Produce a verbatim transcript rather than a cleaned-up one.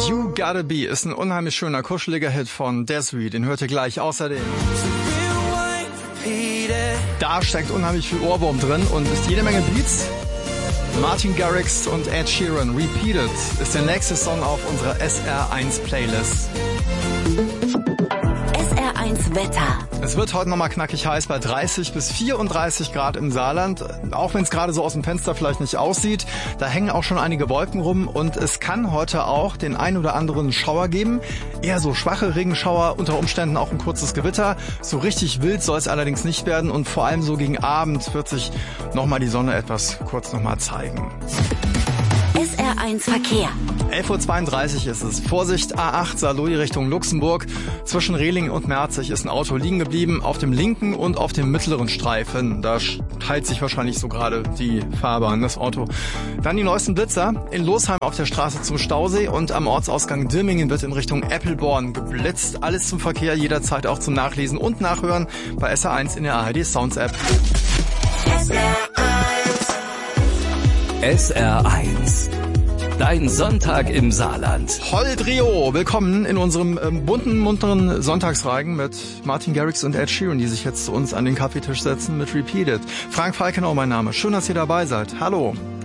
You Gotta Be ist ein unheimlich schöner, kuscheliger Hit von Desiree. Den hört ihr gleich. Außerdem, da steckt unheimlich viel Ohrwurm drin und ist jede Menge Beats. Martin Garrix und Ed Sheeran, Repeated, ist der nächste Song auf unserer S R eins Playlist. S R eins Wetter. Es wird heute nochmal knackig heiß bei dreißig bis vierunddreißig Grad im Saarland. Auch wenn es gerade so aus dem Fenster vielleicht nicht aussieht, da hängen auch schon einige Wolken rum und es kann heute auch den ein oder anderen Schauer geben. Eher so schwache Regenschauer, unter Umständen auch ein kurzes Gewitter. So richtig wild soll es allerdings nicht werden und vor allem so gegen Abend wird sich nochmal die Sonne etwas kurz nochmal zeigen. S R eins Verkehr. elf Uhr zweiunddreißig ist es. Vorsicht, A acht Saarlouis Richtung Luxemburg. Zwischen Rehling und Merzig ist ein Auto liegen geblieben, auf dem linken und auf dem mittleren Streifen. Da teilt sich wahrscheinlich so gerade die Fahrbahn, das Auto. Dann die neuesten Blitzer. In Losheim auf der Straße zum Stausee und am Ortsausgang Dirmingen wird in Richtung Eppelborn geblitzt. Alles zum Verkehr, jederzeit auch zum Nachlesen und Nachhören bei S R eins in der A R D Sounds App. S R eins. S R eins. Dein Sonntag im Saarland. Holdrio, willkommen in unserem ähm, bunten, munteren Sonntagsreigen mit Martin Garrix und Ed Sheeran, die sich jetzt zu uns an den Kaffeetisch setzen mit Repeated. Frank Falkenau mein Name. Schön, dass ihr dabei seid. Hallo.